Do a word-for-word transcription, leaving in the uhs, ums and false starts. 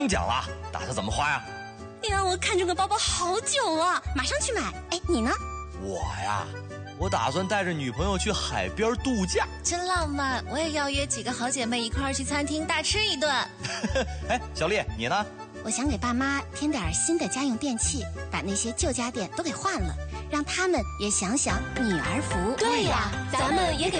奖了，打算怎么花呀？ 哎呀，我看中个包包好久了，马上去买。哎，你呢？ 我呀，我打算带着女朋友去海边度假， 真浪漫。我也要约几个好姐妹一块儿去餐厅大吃一顿。 哎，小丽，你呢？ 我想给爸妈添点新的家用电器，把那些旧家电都给换了，让他们也享享女儿福。 对呀，咱们也给